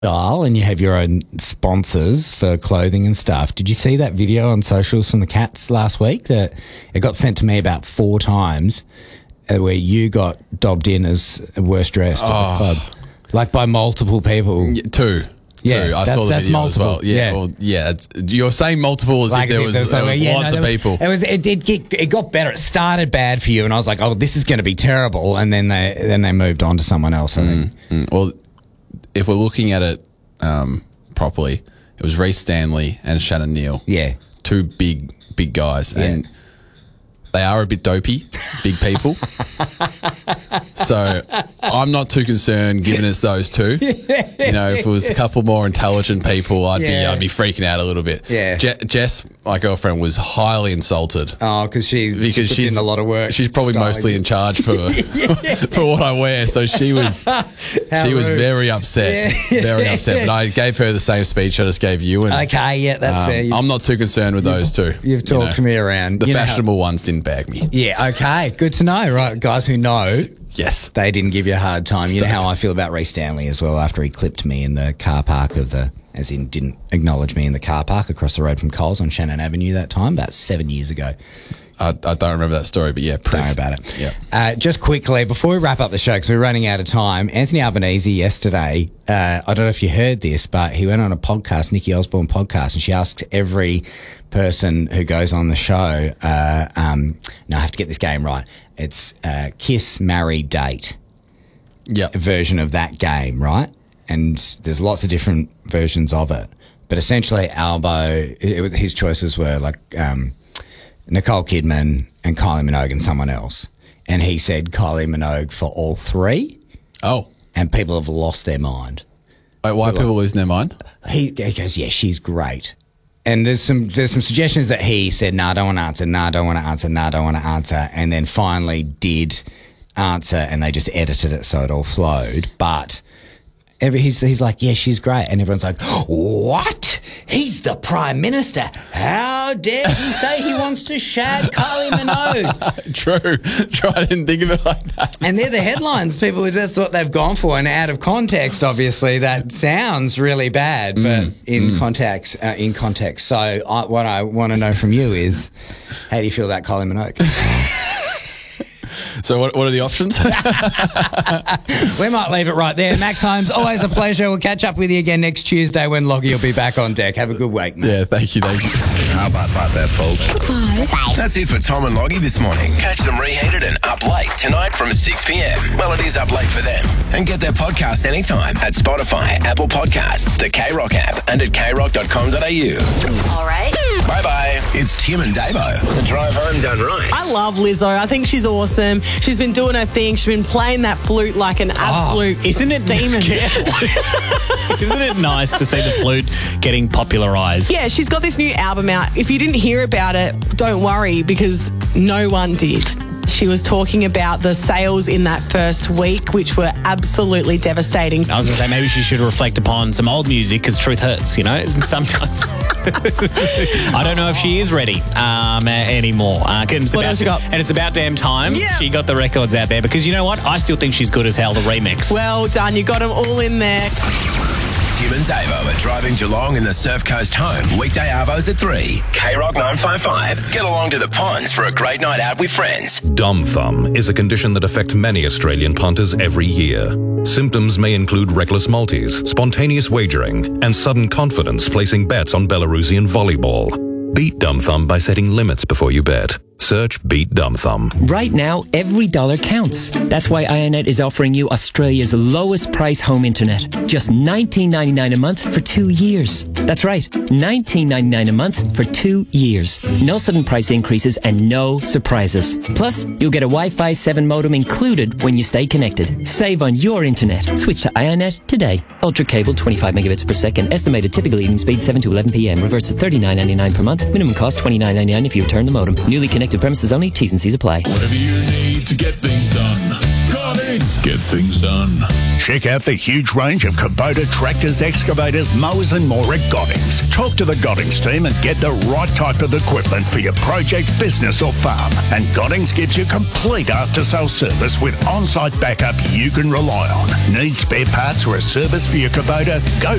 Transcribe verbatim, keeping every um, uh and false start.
style and you have your own sponsors for clothing and stuff. Did you see that video on socials from the Cats last week? That it got sent to me about four times, uh, where you got dobbed in as worst dressed Oh. at the club, like by multiple people. Yeah, two. Yeah, Two. I that's- saw the that's video multiple. as well. Yeah, Yeah. well, yeah. It's, you're saying multiple as Like if there was, there was yeah, lots no, of there was- people. It was. It did get. It got better. It started bad for you, and I was like, "Oh, this is going to be terrible." And then they then they moved on to someone else. I think. Mm, well, if we're looking at it um, properly, it was Reece Stanley and Shannon Neal. Yeah. Two big, big guys. Yeah. And they are a bit dopey, big people. So I'm not too concerned given it's those two. You know, if it was a couple more intelligent people, I'd be Yeah. I'd be freaking out a little bit. Yeah. Je- Jess, my girlfriend, was highly insulted. Oh, because she Because she puts she's in a lot of work. She's probably styling mostly it. in charge for for what I wear. So she was How she was rude. very upset, Yeah. very upset. But I gave her the same speech I just gave you. And Okay, yeah, that's um, fair. You've, I'm not too concerned with those two. you've you talked know. me around. The You know how- fashionable ones didn't bag me. Yeah, okay. Good to know. Right, guys who know, Yes. they didn't give you a hard time. You know Stoked. how I feel about Reece Stanley as well after he clipped me in the car park of the, as in didn't acknowledge me in the car park across the road from Coles on Shannon Avenue that time, about seven years ago. I, I don't remember that story, but yeah, Don't prick. worry about it. Yeah. Uh, just quickly, before we wrap up the show, because we're running out of time, Anthony Albanese yesterday, uh, I don't know if you heard this, but he went on a podcast, Nikki Osborne podcast, and she asked every person who goes on the show, uh, um, no, I have to get this game right. It's uh, Kiss, Marry, Date Yeah. version of that game, right? And there's lots of different versions of it. But essentially, Albo, it, it- his choices were like um, Nicole Kidman and Kylie Minogue and someone else. And he said Kylie Minogue for all three, Oh. and people have lost their mind. Wait, why are people losing their mind? He, he goes, yeah, she's great. And there's some there's some suggestions that he said, no, nah, I don't want to answer, no, nah, I don't want to answer, no, nah, I don't want to answer, and then finally did answer, and they just edited it so it all flowed. But every, he's, he's like, yeah, she's great. And everyone's like, what? He's the Prime Minister. How dare he say he wants to shag Kylie Minogue? True. True. I didn't think of it like that. And they're the headlines. People, that's what they've gone for. And out of context, obviously, that sounds really bad, but in context, uh, in context. So I, what I want to know from you is, how do you feel about Kylie Minogue? So what, what are the options? We might leave it right there. Max Holmes, always a pleasure. We'll catch up with you again next Tuesday when Loggy will be back on deck. Have a good week, mate. Yeah, thank you, thank you. How about that, folks? Goodbye. That's it for Tom and Loggy this morning. Catch them reheated and up late tonight from six p.m. Melody's up late for them. And get their podcast anytime at Spotify, Apple Podcasts, the K-Rock app, and at k rock dot com dot a u. All right. Bye-bye. It's Tim and Davo. The drive home done right. I love Lizzo. I think she's awesome. She's been doing her thing. She's been playing that flute like an absolute Isn't it demon. Isn't it nice to see the flute getting popularised? Yeah, she's got this new album out. If you didn't hear about it, don't worry because no one did. She was talking about the sales in that first week, which were absolutely devastating. I was going to say maybe she should reflect upon some old music because truth hurts, you know, and sometimes. I don't know if she is ready um, anymore. Uh, and, it's What about, else you got? and it's about damn time Yeah. she got the records out there because you know what? I still think she's good as hell, the remix. Well done. You got them all in there. Tim and Davo are driving Geelong in the Surf Coast home. Weekday arvos at three. K-Rock nine five five. Get along to the ponds for a great night out with friends. Dumb thumb is a condition that affects many Australian punters every year. Symptoms may include reckless multis, spontaneous wagering, and sudden confidence placing bets on Belarusian volleyball. Beat dumb thumb by setting limits before you bet. Search Beat Dumb Thumb. Right now, every dollar counts. That's why Ionet is offering you Australia's lowest price home internet. Just nineteen ninety-nine a month for two years. That's right, nineteen ninety-nine a month for two years. No sudden price increases and no surprises. Plus, you'll get a Wi-Fi seven modem included when you stay connected. Save on your internet. Switch to Ionet today. Ultra cable, twenty-five megabits per second. Estimated typical evening speed, seven to eleven p.m. Reverse to thirty-nine ninety-nine per month. Minimum cost, twenty-nine ninety-nine if you return the modem. Newly connected premises only. T's and C's apply. Whatever you need to get things done, call it Goddings. Get things done. Check out the huge range of Kubota tractors, excavators, mowers and more at Goddings. Talk to the Goddings team and get the right type of equipment for your project, business or farm. And Goddings gives you complete after-sale service with on-site backup you can rely on. Need spare parts or a service for your Kubota? Go